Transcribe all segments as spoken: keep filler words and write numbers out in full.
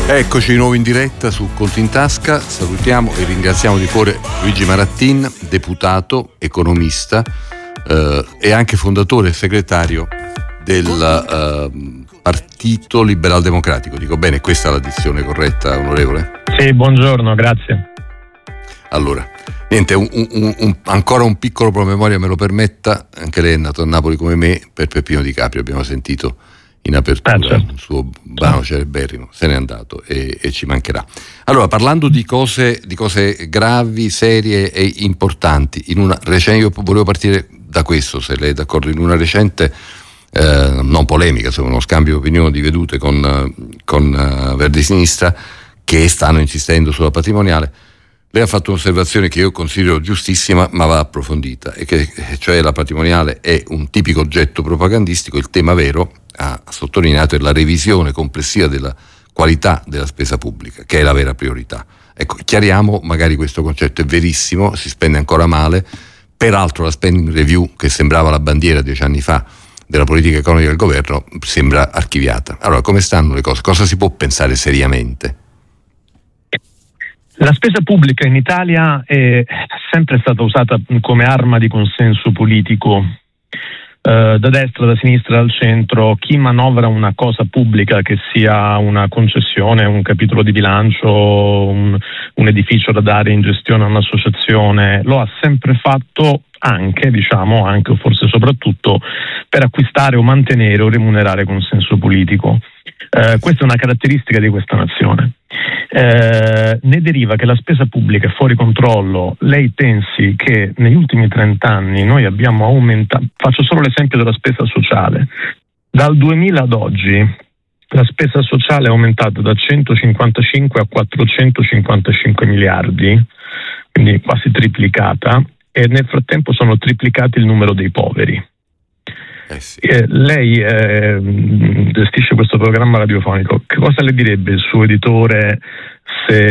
Eccoci di nuovo in diretta su Conti in Tasca. Salutiamo e ringraziamo di cuore Luigi Marattin, deputato, economista eh, e anche fondatore e segretario del eh, Partito Liberal Democratico. Dico bene, questa è la dizione corretta, onorevole? Sì, buongiorno, grazie. Allora, niente, un, un, un, ancora un piccolo promemoria, me lo permetta. Anche lei è nato a Napoli come me, per Peppino Di Caprio, abbiamo sentito in apertura, ah, certo. Il suo brano celeberrimo, se n'è andato e, e ci mancherà. Allora, parlando di cose, di cose gravi, serie e importanti, in una recente, io volevo partire da questo, se lei è d'accordo, in una recente, eh, non polemica, insomma, uno scambio di opinioni, di vedute con, con uh, Verdi Sinistra, che stanno insistendo sulla patrimoniale. Lei ha fatto un'osservazione che io considero giustissima, ma va approfondita, e che cioè la patrimoniale è un tipico oggetto propagandistico. Il tema vero, ha sottolineato, è la revisione complessiva della qualità della spesa pubblica, che è la vera priorità. Ecco, chiariamo magari questo concetto, è verissimo, si spende ancora male, peraltro la spending review, che sembrava la bandiera dieci anni fa della politica economica del governo, sembra archiviata. Allora, come stanno le cose? Cosa si può pensare seriamente? La spesa pubblica in Italia è sempre stata usata come arma di consenso politico, eh, da destra, da sinistra, dal centro. Chi manovra una cosa pubblica, che sia una concessione, un capitolo di bilancio, un, un edificio da dare in gestione a un'associazione, lo ha sempre fatto anche, diciamo, anche o forse soprattutto per acquistare o mantenere o remunerare consenso politico. Eh, questa è una caratteristica di questa nazione. Eh, ne deriva che la spesa pubblica è fuori controllo. Lei pensi che negli ultimi trent'anni noi abbiamo aumentato, faccio solo l'esempio della spesa sociale, dal duemila ad oggi la spesa sociale è aumentata da centocinquantacinque a quattrocentocinquantacinque miliardi, quindi quasi triplicata, e nel frattempo sono triplicati il numero dei poveri. Eh sì. eh, lei eh, gestisce questo programma radiofonico, che cosa le direbbe il suo editore se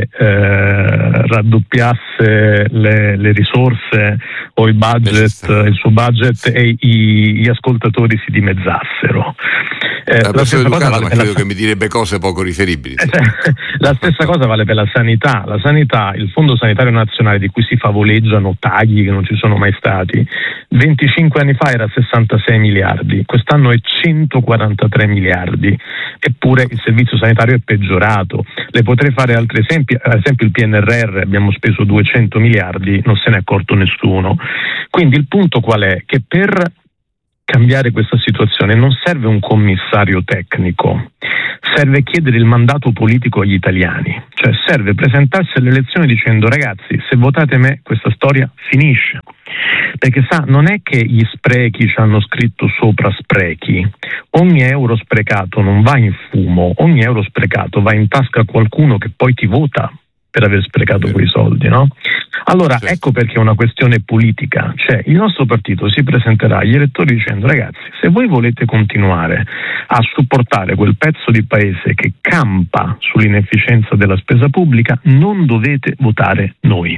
eh, raddoppiasse le, le risorse o il budget, il suo budget, e i, gli ascoltatori si dimezzassero? Eh, la persona educata, vale, ma credo la... che mi direbbe cose poco riferibili. Eh, la stessa cosa vale per la sanità. La sanità, il Fondo Sanitario Nazionale, di cui si favoleggiano tagli che non ci sono mai stati, venticinque anni fa era sessantasei miliardi, quest'anno è centoquarantatré miliardi, eppure il servizio sanitario è peggiorato. Le potrei fare altri esempi, ad esempio il P N R R, abbiamo speso duecento miliardi, non se ne è accorto nessuno. Quindi il punto qual è? Che per cambiare questa situazione non serve un commissario tecnico, serve chiedere il mandato politico agli italiani, cioè serve presentarsi alle elezioni dicendo: ragazzi, se votate me questa storia finisce. Perché sa, non è che gli sprechi ci hanno scritto sopra sprechi, ogni euro sprecato non va in fumo, ogni euro sprecato va in tasca a qualcuno che poi ti vota per aver sprecato quei soldi, no? Allora, certo. Ecco perché è una questione politica. Cioè, il nostro partito si presenterà agli elettori dicendo: ragazzi, se voi volete continuare a supportare quel pezzo di paese che campa sull'inefficienza della spesa pubblica, non dovete votare noi.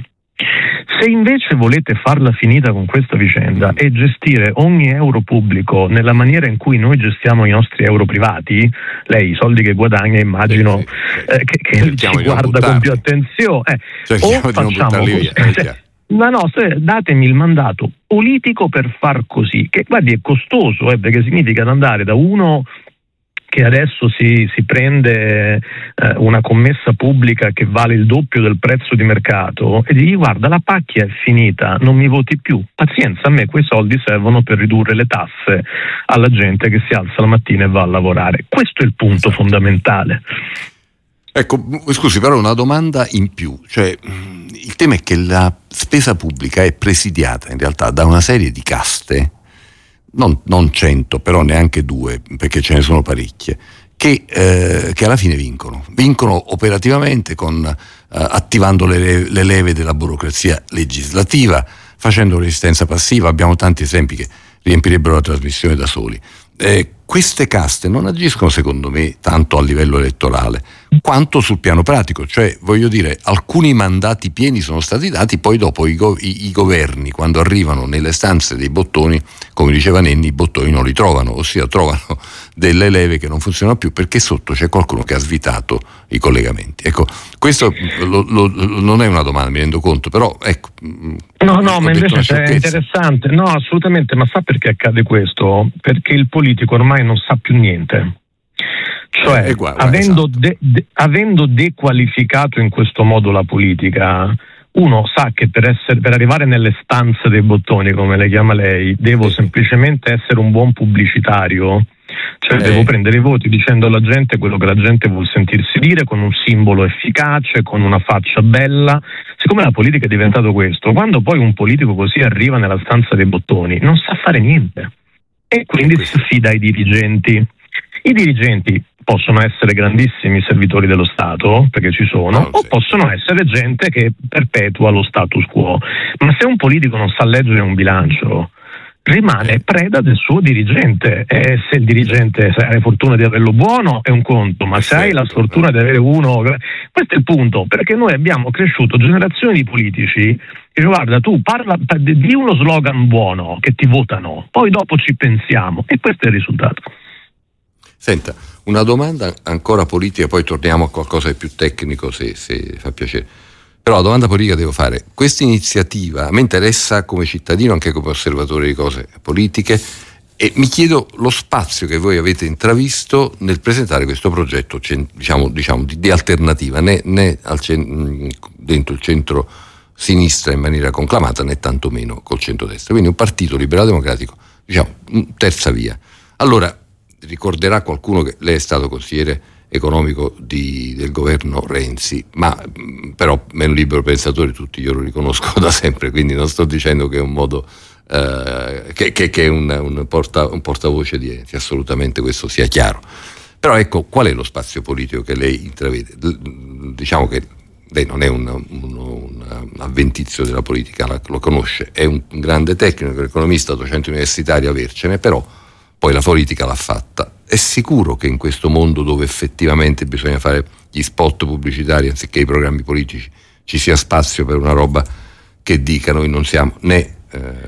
Se invece volete farla finita con questa vicenda e gestire ogni euro pubblico nella maniera in cui noi gestiamo i nostri euro privati, lei i soldi che guadagna immagino sì, sì. Eh, che, che ci guarda con più attenzione, eh, o facciamo così, eh, ma no, se, datemi il mandato politico per far così, che guardi è costoso, eh, perché significa andare da uno che adesso si, si prende eh, una commessa pubblica che vale il doppio del prezzo di mercato e digli: guarda, la pacchia è finita, non mi voti più, pazienza, a me quei soldi servono per ridurre le tasse alla gente che si alza la mattina e va a lavorare. Questo è il punto fondamentale. Ecco, scusi, però una domanda in più, cioè il tema è che la spesa pubblica è presidiata in realtà da una serie di caste, non, non cento, però neanche due, perché ce ne sono parecchie, che, eh, che alla fine vincono, vincono operativamente con, eh, attivando le, le leve della burocrazia legislativa, facendo resistenza passiva. Abbiamo tanti esempi che riempirebbero la trasmissione da soli. Eh, queste caste non agiscono, secondo me, tanto a livello elettorale, quanto sul piano pratico, cioè voglio dire, alcuni mandati pieni sono stati dati, poi dopo i, go- i-, i governi, quando arrivano nelle stanze dei bottoni, come diceva Nenni, i bottoni non li trovano, ossia trovano delle leve che non funzionano più perché sotto c'è qualcuno che ha svitato i collegamenti. Ecco, questo lo, lo, lo, non è una domanda, mi rendo conto, però ecco. No, no, ma invece è interessante, no, assolutamente, ma sa perché accade questo? Perché il politico ormai non sa più niente. Cioè, eh, guarda, avendo, esatto. de, de, avendo dequalificato in questo modo la politica, uno sa che per, essere, per arrivare nelle stanze dei bottoni, come le chiama lei, devo sì. semplicemente essere un buon pubblicitario, cioè eh. devo prendere i voti dicendo alla gente quello che la gente vuol sentirsi dire, con un simbolo efficace, con una faccia bella. Siccome la politica è diventato questo, quando poi un politico così arriva nella stanza dei bottoni, non sa fare niente e quindi si affida ai dirigenti. I dirigenti possono essere grandissimi servitori dello Stato, perché ci sono, oh, o sì. possono essere gente che perpetua lo status quo. Ma se un politico non sa leggere un bilancio, rimane preda del suo dirigente. E se il dirigente, se hai fortuna di averlo buono, è un conto, ma se hai la sfortuna di avere uno... Questo è il punto, perché noi abbiamo cresciuto generazioni di politici che, guarda, tu parla di uno slogan buono, che ti votano, poi dopo ci pensiamo, e questo è il risultato. Senta, una domanda ancora politica, poi torniamo a qualcosa di più tecnico se, se fa piacere. Però la domanda politica devo fare. Questa iniziativa mi interessa come cittadino, anche come osservatore di cose politiche, e mi chiedo lo spazio che voi avete intravisto nel presentare questo progetto, diciamo, diciamo di, di alternativa, né, né al cen- dentro il centro-sinistra in maniera conclamata, né tantomeno col centrodestra. Quindi un partito liberal-democratico, diciamo, terza via. Allora, ricorderà qualcuno che lei è stato consigliere economico di, del governo Renzi, ma però meno libero pensatore tutti io lo riconosco da sempre, quindi non sto dicendo che è un modo eh, che, che, che è un, un, porta, un portavoce di Renzi, assolutamente questo sia chiaro. Però ecco, qual è lo spazio politico che lei intravede? Diciamo che lei non è un, un, un avventizio della politica, lo conosce, è un, un grande tecnico, economista, docente universitario, avercene, però poi la politica l'ha fatta. È sicuro che in questo mondo dove effettivamente bisogna fare gli spot pubblicitari anziché i programmi politici ci sia spazio per una roba che dica noi non siamo né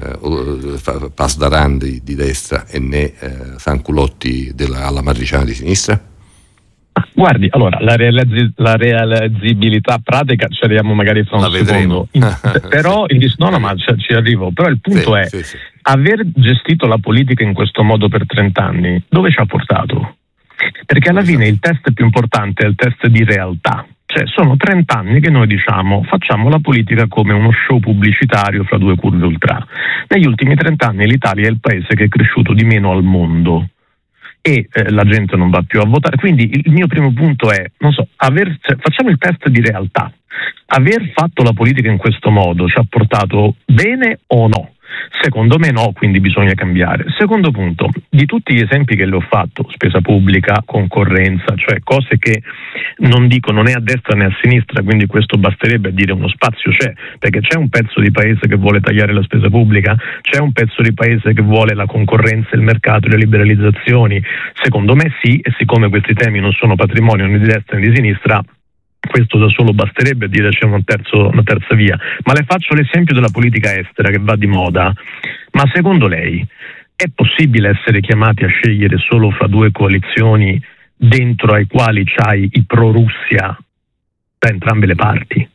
eh, Pasdaran di, di destra e né eh, Sanculotti della, alla matriciana di sinistra? Guardi, allora, la, realizzi- la realizzibilità pratica ci arriviamo magari fra un la secondo, in, però il, no, no, ma ci, ci arrivo, però il punto sì, è sì, sì. aver gestito la politica in questo modo per trent'anni, dove ci ha portato? Perché alla fine il test più importante è il test di realtà, cioè sono trent'anni che noi diciamo facciamo la politica come uno show pubblicitario fra due curve ultra. Negli ultimi trent'anni l'Italia è il paese che è cresciuto di meno al mondo e eh, la gente non va più a votare, quindi il mio primo punto è, non so, aver, cioè, facciamo il test di realtà. Aver fatto la politica in questo modo ci ha portato bene o no? Secondo me no, quindi bisogna cambiare. Secondo punto, di tutti gli esempi che le ho fatto, spesa pubblica, concorrenza, cioè cose che non dico non è a destra né a sinistra, quindi questo basterebbe a dire uno spazio c'è, perché c'è un pezzo di paese che vuole tagliare la spesa pubblica, c'è un pezzo di paese che vuole la concorrenza, il mercato, le liberalizzazioni. Secondo me sì, e siccome questi temi non sono patrimonio né di destra né di sinistra, questo da solo basterebbe a dire c'è un terzo, una terza via. Ma le faccio l'esempio della politica estera che va di moda. Ma secondo lei è possibile essere chiamati a scegliere solo fra due coalizioni dentro ai quali c'hai i pro-Russia da entrambe le parti?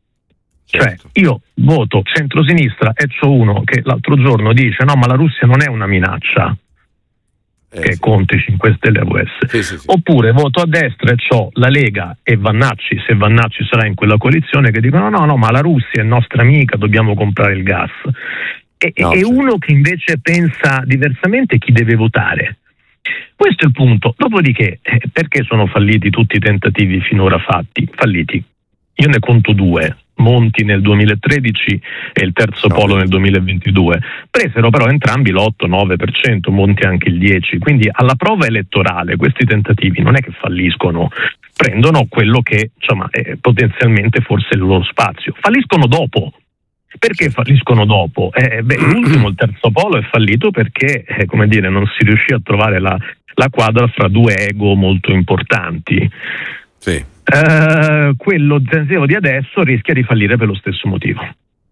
Cioè io voto centrosinistra e c'ho uno che l'altro giorno dice no, ma la Russia non è una minaccia, Eh, che sì. Conte cinque Stelle U S, sì, sì, sì. Oppure voto a destra e c'ho la Lega e Vannacci, se Vannacci sarà in quella coalizione, che dicono no no ma la Russia è nostra amica, dobbiamo comprare il gas, e, no, e uno che invece pensa diversamente, chi deve votare? Questo è il punto. Dopodiché eh, perché sono falliti tutti i tentativi finora fatti? Falliti, io ne conto due. Monti nel duemilatredici e il terzo no. polo nel duemilaventidue, presero però entrambi l'otto nove per cento, Monti anche il dieci per cento, quindi alla prova elettorale questi tentativi non è che falliscono, prendono quello che insomma è potenzialmente forse il loro spazio, falliscono dopo. Perché falliscono dopo? Eh, beh, l'ultimo, il terzo polo, è fallito perché eh, come dire, non si riuscì a trovare la, la quadra fra due ego molto importanti. Sì. Eh, quello tentativo di adesso rischia di fallire per lo stesso motivo.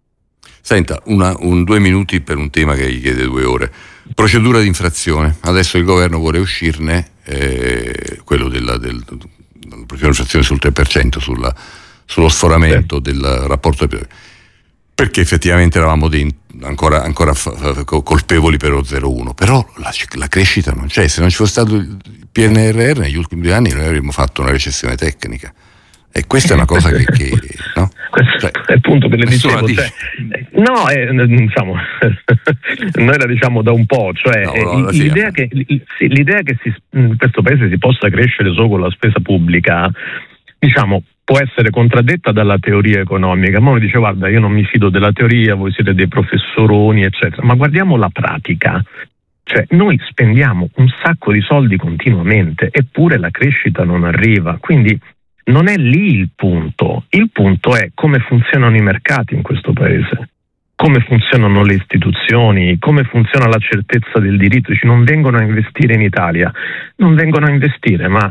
Senta, una, un due minuti per un tema che gli chiede due ore. Procedura di infrazione. Adesso il governo vuole uscirne, eh, quello della, del, della procedura di infrazione sul tre per cento, sulla, sullo sforamento sì. del rapporto, perché effettivamente eravamo dentro, ancora, ancora fa, fa, colpevoli per lo zero virgola uno, però la, la crescita non c'è. Se non ci fosse stato il P N R R negli ultimi due anni noi avremmo fatto una recessione tecnica. E questa è una cosa che, che no? Questo cioè, è il punto che le dicevo. Cioè, no, è, diciamo, noi la diciamo da un po', cioè no, no, l'idea, che, l'idea che si, in questo paese si possa crescere solo con la spesa pubblica, diciamo, può essere contraddetta dalla teoria economica. Ma uno dice: guarda, io non mi fido della teoria, voi siete dei professoroni, eccetera. Ma guardiamo la pratica. Cioè, noi spendiamo un sacco di soldi continuamente, eppure la crescita non arriva. Quindi non è lì il punto, il punto è come funzionano i mercati in questo paese, come funzionano le istituzioni, come funziona la certezza del diritto. Ci non vengono a investire in Italia, non vengono a investire, ma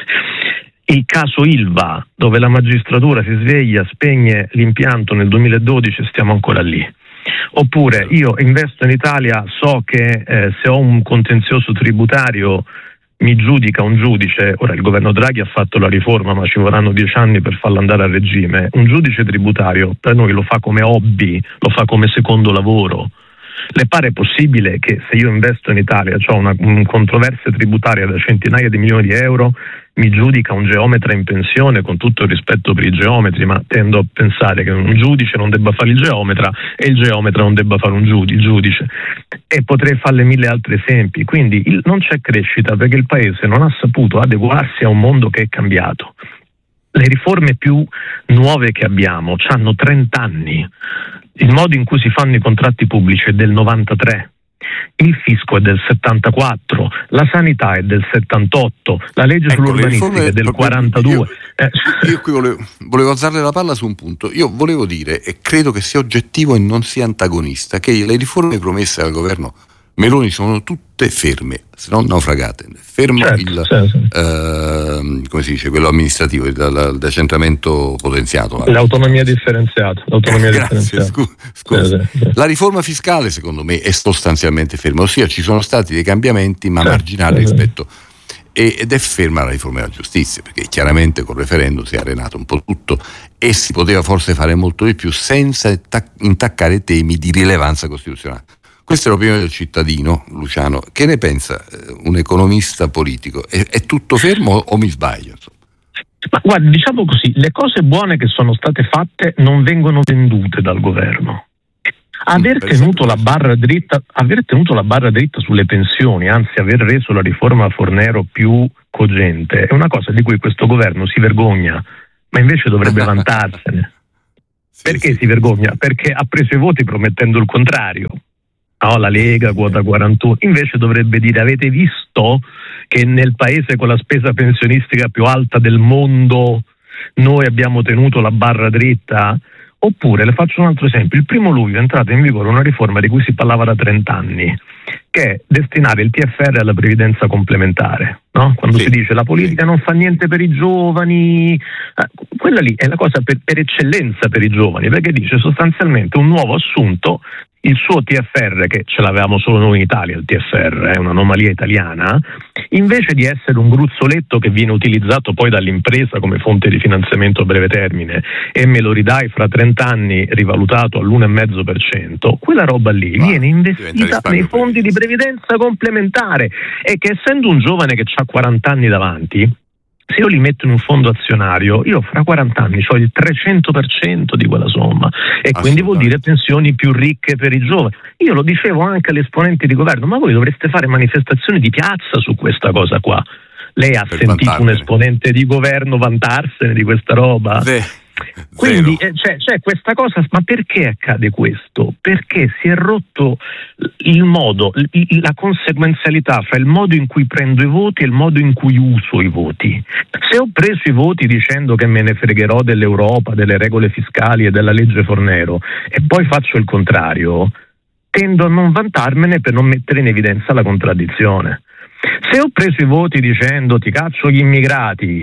eh, il caso Ilva, dove la magistratura si sveglia, spegne l'impianto nel duemiladodici, stiamo ancora lì. Oppure io investo in Italia, so che eh, se ho un contenzioso tributario mi giudica un giudice. Ora il governo Draghi ha fatto la riforma, ma ci vorranno dieci anni per farla andare a regime. Un giudice tributario per noi lo fa come hobby, lo fa come secondo lavoro. Le pare possibile che se io investo in Italia, ho una un controversia tributaria da centinaia di milioni di euro, mi giudica un geometra in pensione, con tutto il rispetto per i geometri, ma tendo a pensare che un giudice non debba fare il geometra e il geometra non debba fare un giudice, e potrei farle mille altri esempi. Quindi il, non c'è crescita perché il paese non ha saputo adeguarsi a un mondo che è cambiato. Le riforme più nuove che abbiamo hanno trenta anni, il modo in cui si fanno i contratti pubblici è del novantatré. Il fisco è del settantaquattro, la sanità è del settantotto, la legge ecco, sull'urbanistica è del quarantadue. Io, eh. io qui volevo, volevo alzarle la palla su un punto. Io volevo dire, e credo che sia oggettivo e non sia antagonista, che le riforme promesse dal governo Meloni sono tutte ferme, se non naufragate. Fermo certo, il certo. Eh, come si dice, quello amministrativo, il decentramento potenziato. L'autonomia differenziata. L'autonomia Grazie, differenziata. Scu- scusa. Sì, sì. La riforma fiscale, secondo me, è sostanzialmente ferma, ossia ci sono stati dei cambiamenti, ma certo, marginali sì, rispetto. E, ed è ferma la riforma della giustizia, perché chiaramente col referendum si è arenato un po' tutto e si poteva forse fare molto di più senza intaccare temi di rilevanza costituzionale. Questa è l'opinione del cittadino, Luciano. Che ne pensa eh, un economista politico? È, è tutto fermo o mi sbaglio? Ma guarda, diciamo così, le cose buone che sono state fatte non vengono vendute dal governo. Aver tenuto la barra dritta, aver tenuto la barra dritta sulle pensioni, anzi aver reso la riforma Fornero più cogente, è una cosa di cui questo governo si vergogna, ma invece dovrebbe vantarsene. Sì, Perché sì, si vergogna? Sì. Perché ha preso i voti promettendo il contrario. No, la Lega, quota quarantuno, invece dovrebbe dire: avete visto che nel paese con la spesa pensionistica più alta del mondo noi abbiamo tenuto la barra dritta? Oppure, le faccio un altro esempio, il primo luglio è entrata in vigore una riforma di cui si parlava da trenta anni, che è destinare il T F R alla previdenza complementare, no? Quando sì, si dice la politica sì. non fa niente per i giovani, eh, quella lì è la cosa per, per eccellenza per i giovani, perché dice sostanzialmente un nuovo assunto. Il suo T F R, che ce l'avevamo solo noi in Italia, il T F R è un'anomalia italiana, invece di essere un gruzzoletto che viene utilizzato poi dall'impresa come fonte di finanziamento a breve termine e me lo ridai fra trenta anni rivalutato all'uno virgola cinque per cento, quella roba lì wow, viene investita nei fondi di previdenza complementare, e che essendo un giovane che ha quaranta anni davanti, se io li metto in un fondo azionario, io fra quaranta anni ho il trecento per cento di quella somma, e quindi vuol dire pensioni più ricche per i giovani. Io lo dicevo anche agli esponenti di governo: ma voi dovreste fare manifestazioni di piazza su questa cosa qua. Lei ha per sentito vantarmene. Un esponente di governo vantarsene di questa roba? Beh. Quindi eh, c'è, c'è questa cosa, ma perché accade questo? Perché si è rotto il modo, la conseguenzialità fra il modo in cui prendo i voti e il modo in cui uso i voti. Se ho preso i voti dicendo che me ne fregherò dell'Europa, delle regole fiscali e della legge Fornero, e poi faccio il contrario, tendo a non vantarmene per non mettere in evidenza la contraddizione. Se ho preso i voti dicendo ti caccio gli immigrati,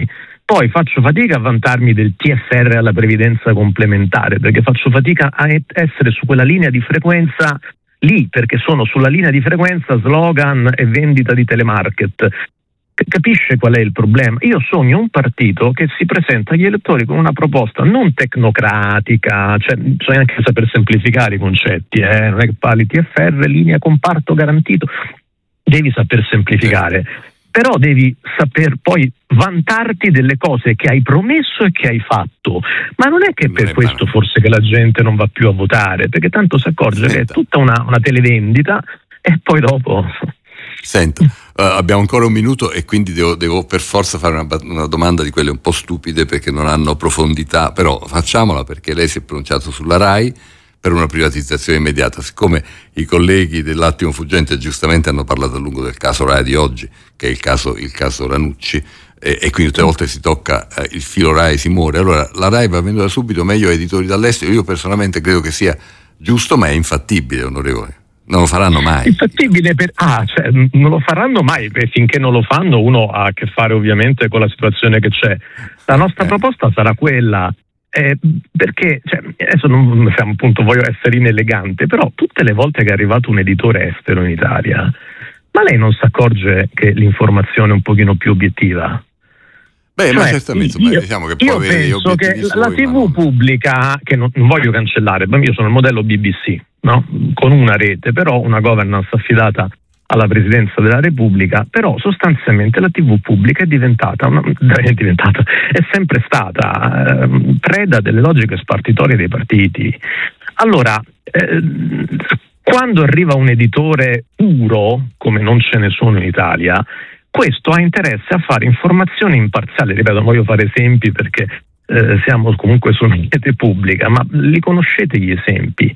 Poi faccio fatica a vantarmi del T F R alla previdenza complementare, perché faccio fatica a essere su quella linea di frequenza lì, perché sono sulla linea di frequenza slogan e vendita di telemarket. Capisce qual è il problema? Io sogno un partito che si presenta agli elettori con una proposta non tecnocratica, cioè bisogna anche saper semplificare i concetti, eh? Non è che parli T F R, linea comparto garantito, devi saper semplificare. Però devi saper poi vantarti delle cose che hai promesso e che hai fatto, ma non è che non per è questo male. Forse che la gente non va più a votare, perché tanto si accorge Senta. che è tutta una, una televendita e poi dopo... Senta, uh, abbiamo ancora un minuto e quindi devo, devo per forza fare una, una domanda di quelle un po' stupide perché non hanno profondità, però facciamola perché lei si è pronunciato sulla RAI per una privatizzazione immediata. Siccome i colleghi dell'Attimo Fuggente giustamente hanno parlato a lungo del caso RAI di oggi, che è il caso, il caso Ranucci, eh, e quindi tutte le volte si tocca eh, il filo RAI, si muore, allora la RAI va venduta subito, meglio a editori dall'estero. Io personalmente credo che sia giusto, ma è infattibile, onorevole. Non lo faranno mai. Infattibile per ah, cioè, non lo faranno mai, perché finché non lo fanno uno ha a che fare ovviamente con la situazione che c'è. La nostra eh. proposta sarà quella. Eh, perché cioè, adesso non siamo, appunto, voglio essere inelegante, però tutte le volte che è arrivato un editore estero in Italia, ma lei non si accorge che l'informazione è un pochino più obiettiva? Beh, cioè, ma certamente, io, ma diciamo che può io avere penso che suoi, la tivù non... pubblica, che non, non voglio cancellare, io sono il modello B B C, no? Con una rete, però una governance affidata alla Presidenza della Repubblica, però sostanzialmente la tivù pubblica è diventata, una, è diventata, è sempre stata eh, preda delle logiche spartitorie dei partiti. Allora, eh, quando arriva un editore puro, come non ce ne sono in Italia, questo ha interesse a fare informazione imparziale. Ripeto, non voglio fare esempi perché eh, siamo comunque su una rete pubblica, ma li conoscete gli esempi?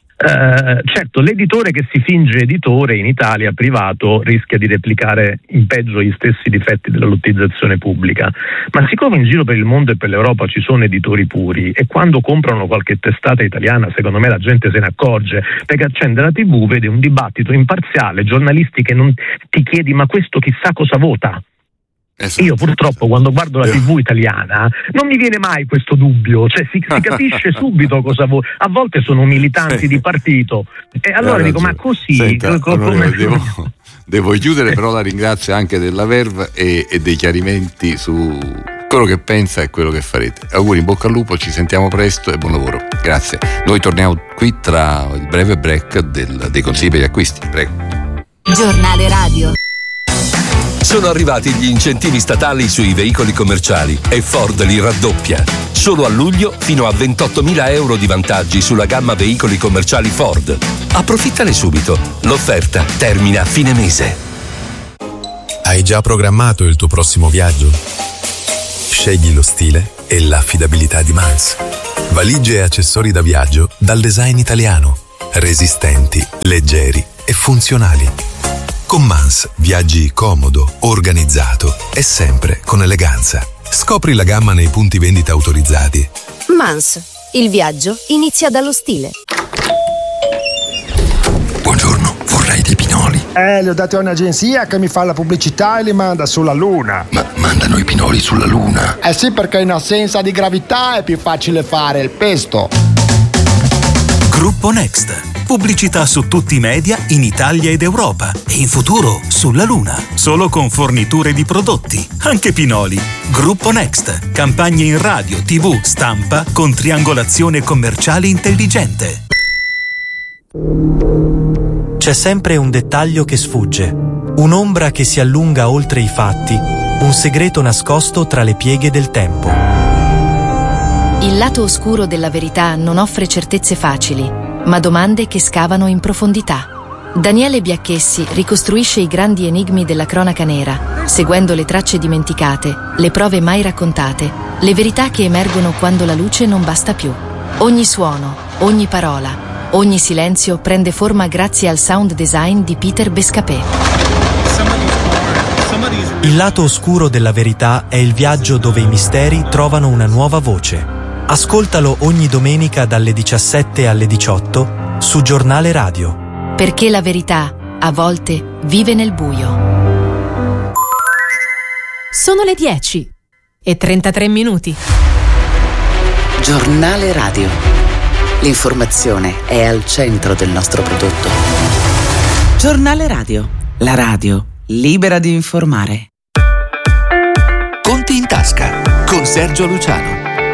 Uh, certo, l'editore che si finge editore in Italia privato rischia di replicare in peggio gli stessi difetti della lottizzazione pubblica, ma siccome in giro per il mondo e per l'Europa ci sono editori puri e quando comprano qualche testata italiana secondo me la gente se ne accorge, perché accende la tivù, vede un dibattito imparziale, giornalisti che non ti chiedi ma questo chissà cosa vota. Esatto. Io purtroppo quando guardo la tivù italiana non mi viene mai questo dubbio, cioè si, si capisce subito cosa vuoi. A volte sono militanti di partito e allora dico ma così Senta, come... onorevole, devo, devo chiudere, però la ringrazio anche della Verve e, e dei chiarimenti su quello che pensa e quello che farete. Auguri, in bocca al lupo, ci sentiamo presto e buon lavoro. Grazie. Noi torniamo qui tra il breve break del, dei consigli per gli acquisti. Prego. Giornale radio. Sono arrivati gli incentivi statali sui veicoli commerciali e Ford li raddoppia. Solo a luglio fino a ventottomila euro di vantaggi sulla gamma veicoli commerciali Ford. Approfittane subito. L'offerta termina a fine mese. Hai già programmato il tuo prossimo viaggio? Scegli lo stile e l'affidabilità di Mans. Valigie e accessori da viaggio dal design italiano. Resistenti, leggeri e funzionali. Con Mans viaggi comodo, organizzato e sempre con eleganza. Scopri la gamma nei punti vendita autorizzati. Mans, il viaggio inizia dallo stile. Buongiorno, vorrei dei pinoli. Eh, li ho dati a un'agenzia che mi fa la pubblicità e li manda sulla Luna. Ma mandano i pinoli sulla Luna? Eh sì, perché in assenza di gravità è più facile fare il pesto. Gruppo Next. Pubblicità su tutti i media in Italia ed Europa e in futuro sulla Luna. Solo con forniture di prodotti, anche pinoli. Gruppo Next. Campagne in radio, tivù, stampa con triangolazione commerciale intelligente. C'è sempre un dettaglio che sfugge, un'ombra che si allunga oltre i fatti, un segreto nascosto tra le pieghe del tempo. Il lato oscuro della verità non offre certezze facili, ma domande che scavano in profondità. Daniele Biacchessi ricostruisce i grandi enigmi della cronaca nera, seguendo le tracce dimenticate, le prove mai raccontate, le verità che emergono quando la luce non basta più. Ogni suono, ogni parola, ogni silenzio prende forma grazie al sound design di Peter Bescapé. Il lato oscuro della verità è il viaggio dove i misteri trovano una nuova voce. Ascoltalo ogni domenica dalle diciassette alle diciotto su Giornale Radio. Perché la verità, a volte, vive nel buio. Sono le dieci. e trentatré minuti. Giornale radio. L'informazione è al centro del nostro prodotto. Giornale radio. La radio libera di informare. Conti in tasca con Sergio Luciano.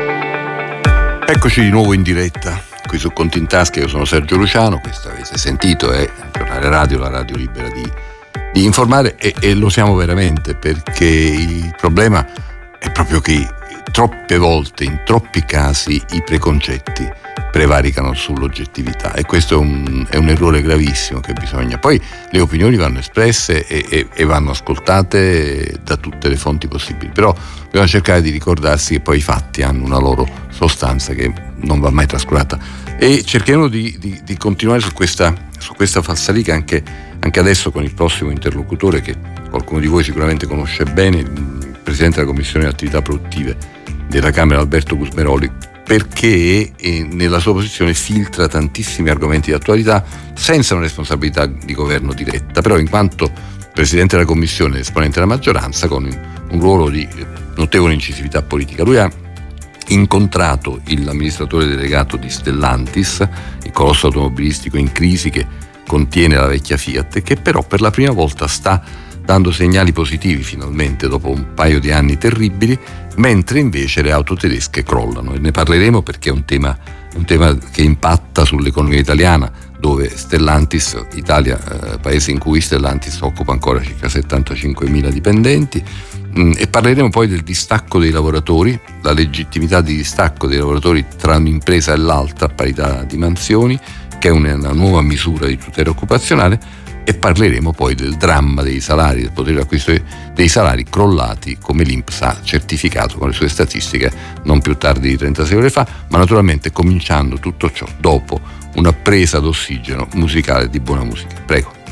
Eccoci di nuovo in diretta qui su Conti in tasca. Io sono Sergio Luciano, questo avete sentito è il giornale radio, la radio libera di, di informare e, e lo siamo veramente, perché il problema è proprio che troppe volte, in troppi casi, i preconcetti prevaricano sull'oggettività e questo è un, è un errore gravissimo che bisogna. Poi le opinioni vanno espresse e, e, e vanno ascoltate da tutte le fonti possibili, però bisogna cercare di ricordarsi che poi i fatti hanno una loro sostanza che non va mai trascurata e cercheremo di, di, di continuare su questa, su questa falsariga anche, anche adesso con il prossimo interlocutore che qualcuno di voi sicuramente conosce bene, il Presidente della Commissione Attività Produttive della Camera, Alberto Gusmeroli, perché eh, nella sua posizione filtra tantissimi argomenti di attualità senza una responsabilità di governo diretta, però in quanto Presidente della Commissione e esponente della maggioranza con un ruolo di notevole incisività politica. Lui ha incontrato l'amministratore delegato di Stellantis, il colosso automobilistico in crisi che contiene la vecchia Fiat, che però per la prima volta sta dando segnali positivi finalmente dopo un paio di anni terribili, mentre invece le auto tedesche crollano e ne parleremo perché è un tema, un tema che impatta sull'economia italiana, dove Stellantis, Italia, eh, paese in cui Stellantis occupa ancora circa settantacinquemila dipendenti, mh, e parleremo poi del distacco dei lavoratori, la legittimità di distacco dei lavoratori tra un'impresa e l'altra a parità di mansioni, che è una, una nuova misura di tutela occupazionale. E parleremo poi del dramma dei salari, del potere d'acquisto dei salari crollati, come l'I N P S ha certificato con le sue statistiche non più tardi di trentasei ore fa, ma naturalmente cominciando tutto ciò dopo una presa d'ossigeno musicale di buona musica. Prego.